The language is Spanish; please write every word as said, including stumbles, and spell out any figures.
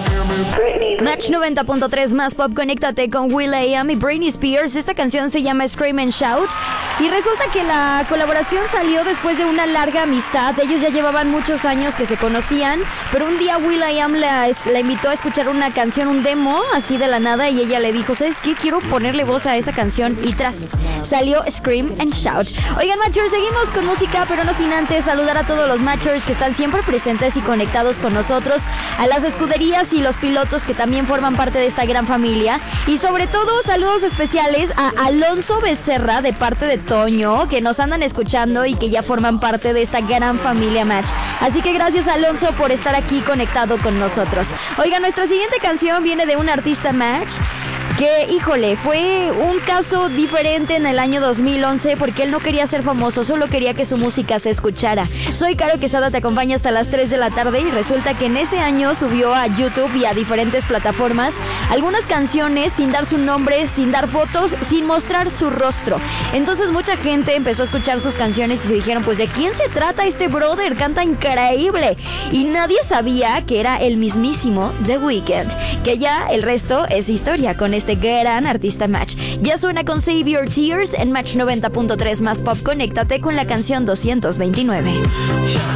Match noventa punto tres más pop, conéctate con will.i.am y Britney Spears. Esta canción se llama Scream and Shout y resulta que la colaboración salió después de una larga amistad. Ellos ya llevaban muchos años que se conocían, pero un día will.i.am la, la invitó a escuchar una canción, un demo, así de la nada, y ella le dijo, ¿sabes qué? Quiero ponerle voz a esa canción, y tras salió Scream and Shout. Oigan, Matchers, seguimos con música, pero no sin antes saludar a todos los Matchers que están siempre presentes y conectados con nosotros, a las escuderías y los pilotos que también forman parte de esta gran familia, y sobre todo saludos especiales a Alonso Becerra de parte de Toño, que nos andan escuchando y que ya forman parte de esta gran familia Match. Así que gracias, Alonso, por estar aquí conectado con nosotros. Oigan, nuestra siguiente canción viene de un artista Match que, híjole, fue un caso diferente en el año dos mil once porque él no quería ser famoso, solo quería que su música se escuchara. Soy Caro Quesada, te acompaña hasta las tres de la tarde, y resulta que en ese año subió a YouTube y a diferentes plataformas algunas canciones sin dar su nombre, sin dar fotos, sin mostrar su rostro. Entonces mucha gente empezó a escuchar sus canciones y se dijeron, pues ¿de quién se trata este brother? Canta increíble. Y nadie sabía que era el mismísimo The Weeknd, que ya el resto es historia con este gran artista Match. Ya suena con Save Your Tears en Match noventa punto tres más pop. Conéctate con la canción doscientos veintinueve.